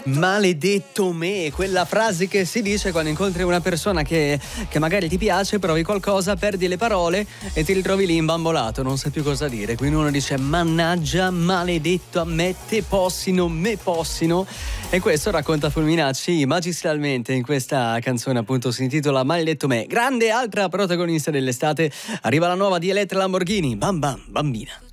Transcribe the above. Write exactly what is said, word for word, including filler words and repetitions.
Maledetto me, quella frase che si dice quando incontri una persona che, che magari ti piace, provi qualcosa, perdi le parole e ti ritrovi lì imbambolato, non sai più cosa dire. Quindi uno dice mannaggia, maledetto a me, te possino, me possino. E questo racconta Fulminacci magistralmente in questa canzone, appunto si intitola Maledetto me. Grande altra protagonista dell'estate, arriva la nuova di Elettra Lamborghini, Bam Bam Bambina.